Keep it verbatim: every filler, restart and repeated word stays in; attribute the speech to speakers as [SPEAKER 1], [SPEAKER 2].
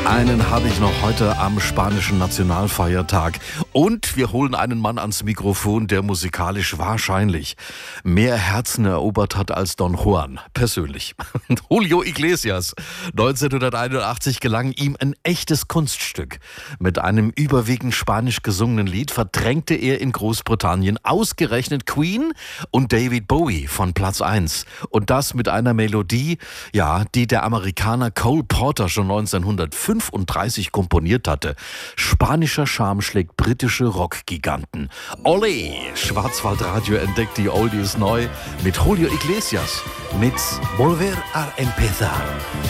[SPEAKER 1] Einen habe ich noch heute am spanischen Nationalfeiertag. Und wir holen einen Mann ans Mikrofon, der musikalisch wahrscheinlich mehr Herzen erobert hat als Don Juan. Persönlich. Julio Iglesias. neunzehnhunderteinundachtzig gelang ihm ein echtes Kunststück. Mit einem überwiegend spanisch gesungenen Lied verdrängte er in Großbritannien ausgerechnet Queen und David Bowie von Platz eins. Und das mit einer Melodie, ja, die der Amerikaner Cole Porter schon neunzehnhundertfünfunddreißig komponiert hatte. Spanischer Charme schlägt britische Rockgiganten. Olé! Schwarzwaldradio entdeckt die Oldies neu mit Julio Iglesias mit Volver a Empezar.